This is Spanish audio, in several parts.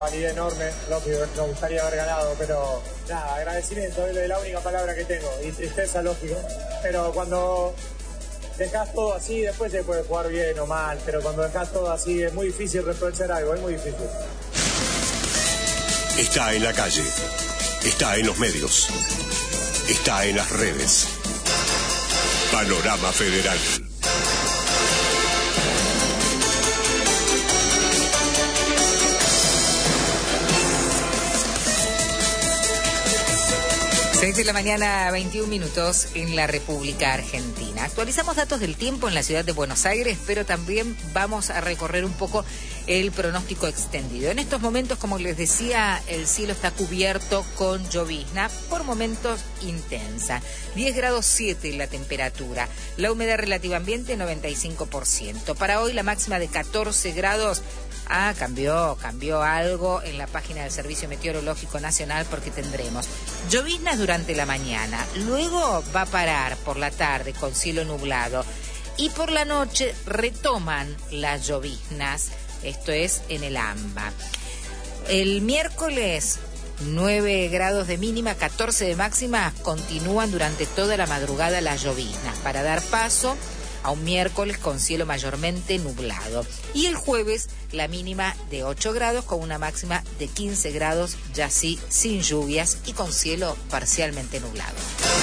Validez enorme, lógico, nos gustaría haber ganado, pero nada, agradecimiento es la única palabra que tengo, y tristeza, lógico, pero cuando dejás todo así, después se puede jugar bien o mal, pero cuando dejás todo así es muy difícil reprochar algo, es muy difícil. Está en la calle, está en los medios, está en las redes. Panorama Federal. Seis de la mañana, 21 minutos en la República Argentina. Actualizamos datos del tiempo en la ciudad de Buenos Aires, pero también vamos a recorrer un poco el pronóstico extendido. En estos momentos, como les decía, el cielo está cubierto con llovizna, por momentos intensa. 10 grados 7 la temperatura. La humedad relativa ambiente, 95%. Para hoy, la máxima de 14 grados. Cambió algo en la página del Servicio Meteorológico Nacional porque tendremos lloviznas durante la mañana, luego va a parar por la tarde con cielo nublado y por la noche retoman las lloviznas, esto es en el AMBA. El miércoles 9 grados de mínima, 14 de máxima, continúan durante toda la madrugada las lloviznas para dar paso a un miércoles con cielo mayormente nublado. Y el jueves la mínima de 8 grados con una máxima de 15 grados, ya sí, sin lluvias y con cielo parcialmente nublado.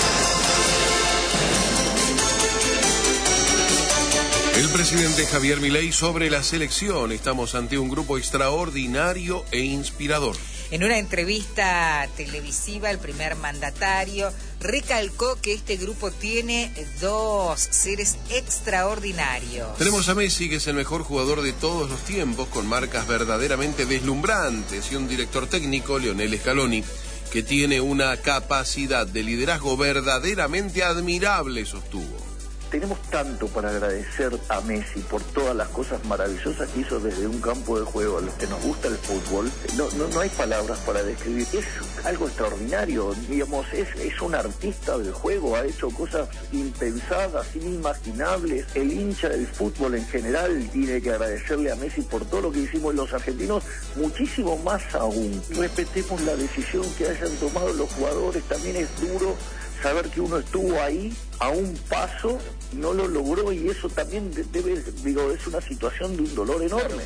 El presidente Javier Milei sobre la selección. Estamos ante un grupo extraordinario e inspirador. En una entrevista televisiva, el primer mandatario recalcó que este grupo tiene dos seres extraordinarios. Tenemos a Messi, que es el mejor jugador de todos los tiempos, con marcas verdaderamente deslumbrantes, y un director técnico, Lionel Scaloni, que tiene una capacidad de liderazgo verdaderamente admirable, sostuvo. Tenemos tanto para agradecer a Messi por todas las cosas maravillosas que hizo desde un campo de juego. A los que nos gusta el fútbol, no hay palabras para describir. Es algo extraordinario, digamos, es un artista del juego, ha hecho cosas impensadas, inimaginables. El hincha del fútbol en general tiene que agradecerle a Messi por todo lo que hicimos los argentinos, muchísimo más aún. Respetemos la decisión que hayan tomado los jugadores, también es duro saber que uno estuvo ahí a un paso, no lo logró, y eso también es una situación de un dolor enorme.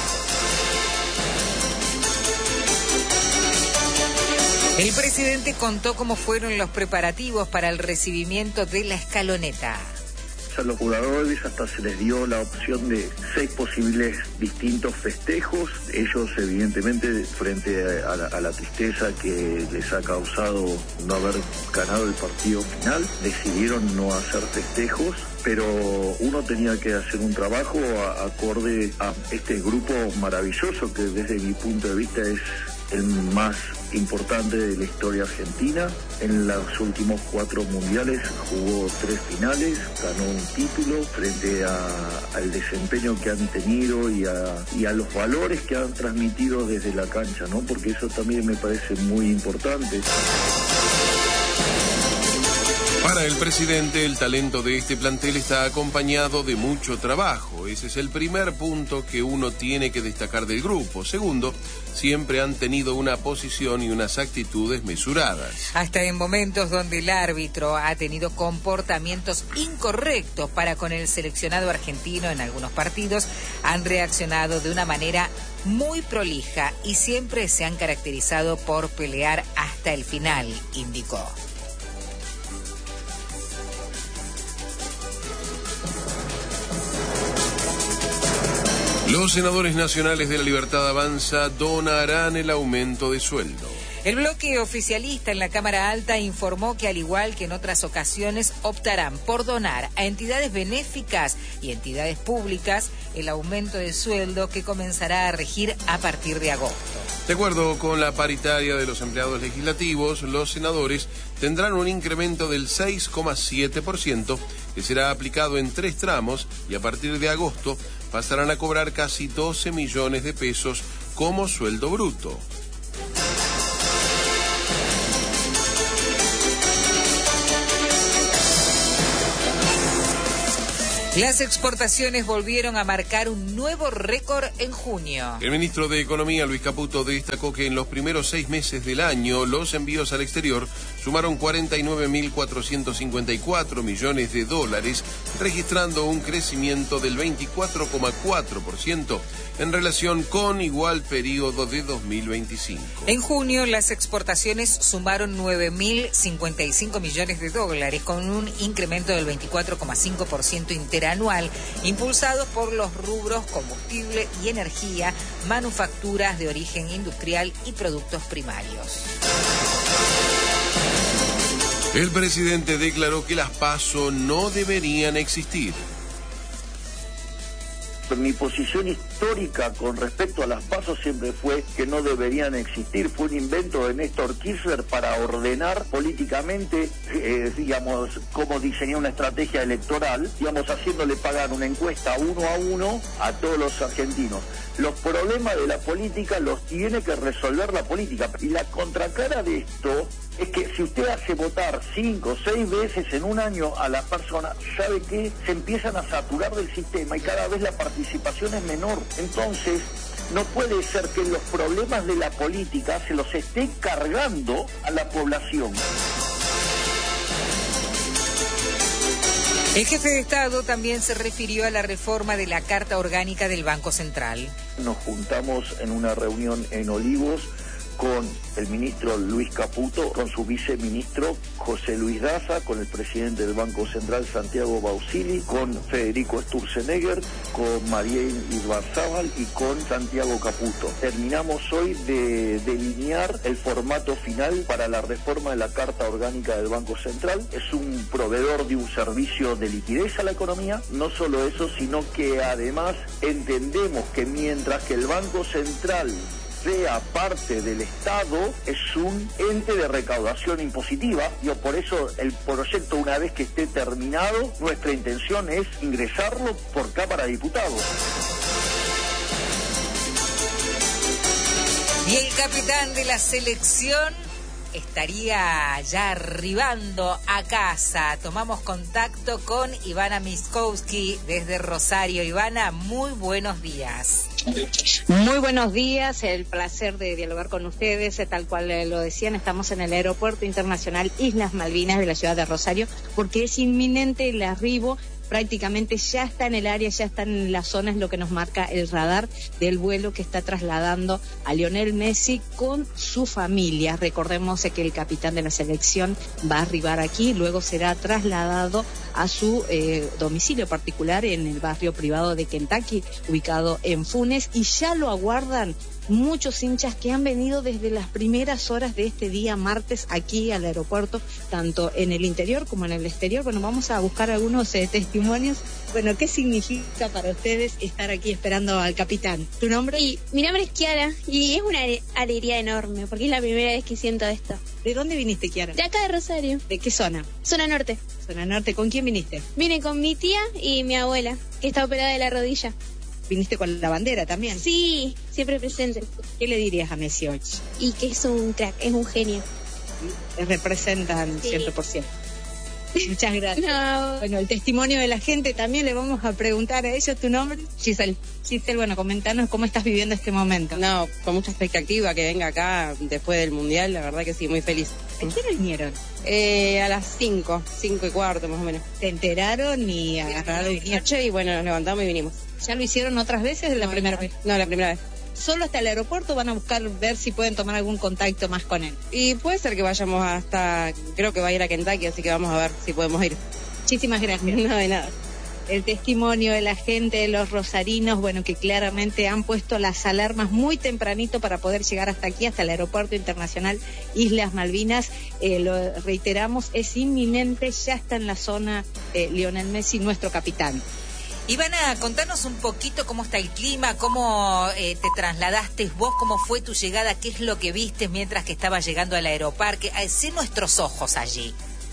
El presidente contó cómo fueron los preparativos para el recibimiento de la escaloneta. A los jugadores hasta se les dio la opción de 6 posibles distintos festejos. Ellos, evidentemente, frente a la tristeza que les ha causado no haber ganado el partido final, decidieron no hacer festejos, pero uno tenía que hacer un trabajo acorde a este grupo maravilloso que desde mi punto de vista es el más importante de la historia argentina. En los últimos 4 mundiales jugó 3 finales, ganó un título frente al desempeño que han tenido y a los valores que han transmitido desde la cancha, ¿no? Porque eso también me parece muy importante. Para el presidente, el talento de este plantel está acompañado de mucho trabajo. Ese es el primer punto que uno tiene que destacar del grupo. Segundo, siempre han tenido una posición y unas actitudes mesuradas. Hasta en momentos donde el árbitro ha tenido comportamientos incorrectos para con el seleccionado argentino en algunos partidos, han reaccionado de una manera muy prolija y siempre se han caracterizado por pelear hasta el final, indicó. Los senadores nacionales de la Libertad Avanza donarán el aumento de sueldo. El bloque oficialista en la Cámara Alta informó que, al igual que en otras ocasiones, optarán por donar a entidades benéficas y entidades públicas el aumento de sueldo que comenzará a regir a partir de agosto. De acuerdo con la paritaria de los empleados legislativos, los senadores tendrán un incremento del 6,7% que será aplicado en 3 tramos y a partir de agosto pasarán a cobrar casi 12 millones de pesos como sueldo bruto. Las exportaciones volvieron a marcar un nuevo récord en junio. El ministro de Economía, Luis Caputo, destacó que en los primeros 6 meses del año los envíos al exterior sumaron 49.454 millones de dólares, registrando un crecimiento del 24,4% en relación con igual periodo de 2025. En junio, las exportaciones sumaron 9.055 millones de dólares, con un incremento del 24,5% interanual, impulsados por los rubros combustible y energía, manufacturas de origen industrial y productos primarios. El presidente declaró que las PASO no deberían existir. Mi posición histórica con respecto a las PASO siempre fue que no deberían existir. Fue un invento de Néstor Kirchner para ordenar políticamente, digamos, cómo diseñar una estrategia electoral, digamos, haciéndole pagar una encuesta 1 a 1 a todos los argentinos. Los problemas de la política los tiene que resolver la política. Y la contracara de esto es que si usted hace votar 5 o 6 veces en un año a las personas, ¿sabe qué? Se empiezan a saturar del sistema y cada vez la participación es menor. Entonces, no puede ser que los problemas de la política se los esté cargando a la población. El jefe de Estado también se refirió a la reforma de la Carta Orgánica del Banco Central. Nos juntamos en una reunión en Olivos con el ministro Luis Caputo, con su viceministro José Luis Daza, con el presidente del Banco Central Santiago Bausili, con Federico Sturzenegger, con Mariel Ibarzábal y con Santiago Caputo. Terminamos hoy de delinear el formato final para la reforma de la Carta Orgánica del Banco Central. Es un proveedor de un servicio de liquidez a la economía. No solo eso, sino que además entendemos que mientras que el Banco Central sea parte del Estado, es un ente de recaudación impositiva. Por eso el proyecto, una vez que esté terminado, nuestra intención es ingresarlo por Cámara de Diputados. Y el capitán de la selección estaría ya arribando a casa. Tomamos contacto con Ivana Miskowski desde Rosario. Ivana, muy buenos días. Muy buenos días, el placer de dialogar con ustedes. Tal cual lo decían, estamos en el Aeropuerto Internacional Islas Malvinas de la ciudad de Rosario, porque es inminente el arribo. Prácticamente ya está en el área, ya está en la zona, es lo que nos marca el radar del vuelo que está trasladando a Lionel Messi con su familia. Recordemos que el capitán de la selección va a arribar aquí, luego será trasladado a su domicilio particular en el barrio privado de Kentucky, ubicado en Funes, y ya lo aguardan muchos hinchas que han venido desde las primeras horas de este día martes aquí al aeropuerto, tanto en el interior como en el exterior. Bueno, vamos a buscar algunos testimonios. Bueno, ¿qué significa para ustedes estar aquí esperando al capitán? ¿Tu nombre? Y mi nombre es Kiara y es una alegría enorme porque es la primera vez que siento esto. ¿De dónde viniste, Kiara? De acá de Rosario. ¿De qué zona? Zona norte. Zona norte. ¿Con quién viniste? Vine con mi tía y mi abuela, que está operada de la rodilla. ¿Viniste con la bandera también? Sí, siempre presente. ¿Qué le dirías a Messi hoy? Y que es un crack, es un genio. Representan 100%. Muchas gracias. No. Bueno, el testimonio de la gente también le vamos a preguntar a ellos. ¿Tu nombre? Giselle. Giselle, bueno, comentanos cómo estás viviendo este momento. No, con mucha expectativa que venga acá después del Mundial, la verdad que sí, muy feliz. ¿A qué hora vinieron? A las 5:15 más o menos. ¿Te enteraron y agarraron y vinieron? Y bueno, nos levantamos y vinimos. ¿Ya lo hicieron otras veces o la primera vez? No, la primera vez. ¿Solo hasta el aeropuerto van a buscar ver si pueden tomar algún contacto más con él? Y puede ser que vayamos hasta, creo que va a ir a Kentucky, así que vamos a ver si podemos ir. Muchísimas gracias. No, de nada. El testimonio de la gente, de los rosarinos, bueno, que claramente han puesto las alarmas muy tempranito para poder llegar hasta aquí, hasta el Aeropuerto Internacional Islas Malvinas. Lo reiteramos, es inminente, ya está en la zona Lionel Messi, nuestro capitán. Ivana, contanos un poquito cómo está el clima, cómo te trasladaste vos, cómo fue tu llegada, qué es lo que viste mientras que estabas llegando al aeroparque. Sé nuestros ojos allí.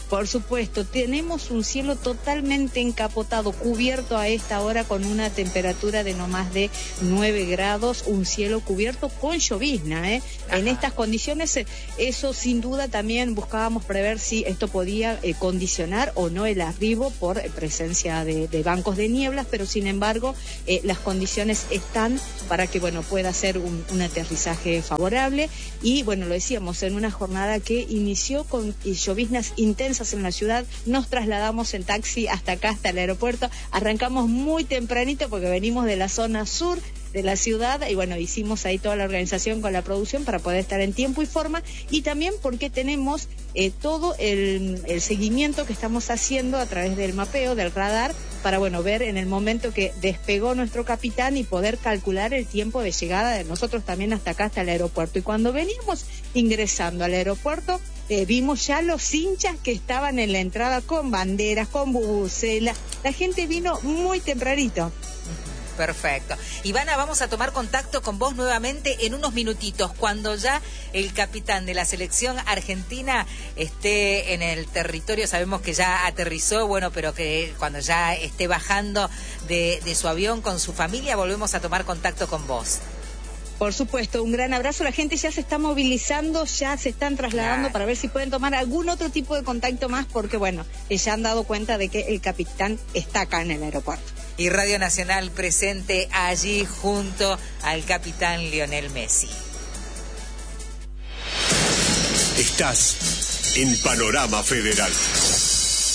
Por supuesto, tenemos un cielo totalmente encapotado, cubierto a esta hora con una temperatura de no más de 9 grados, un cielo cubierto con llovizna, ¿eh? En estas condiciones, eso sin duda también buscábamos prever si esto podía condicionar o no el arribo por presencia de bancos de nieblas, pero sin embargo las condiciones están para que pueda ser un aterrizaje favorable y lo decíamos, en una jornada que inició con lloviznas intensas en la ciudad, nos trasladamos en taxi hasta acá, hasta el aeropuerto, arrancamos muy tempranito porque venimos de la zona sur de la ciudad y hicimos ahí toda la organización con la producción para poder estar en tiempo y forma y también porque tenemos todo el seguimiento que estamos haciendo a través del mapeo, del radar, para ver en el momento que despegó nuestro capitán y poder calcular el tiempo de llegada de nosotros también hasta acá, hasta el aeropuerto. Y cuando veníamos ingresando al aeropuerto, vimos ya los hinchas que estaban en la entrada con banderas, con bubucelas. La gente vino muy tempranito. Perfecto. Ivana, vamos a tomar contacto con vos nuevamente en unos minutitos, cuando ya el capitán de la selección argentina esté en el territorio. Sabemos que ya aterrizó, pero que cuando ya esté bajando de su avión con su familia, volvemos a tomar contacto con vos. Por supuesto, un gran abrazo. La gente ya se está movilizando, ya se están trasladando para ver si pueden tomar algún otro tipo de contacto más, porque ya han dado cuenta de que el capitán está acá en el aeropuerto. Y Radio Nacional presente allí junto al capitán Lionel Messi. Estás en Panorama Federal.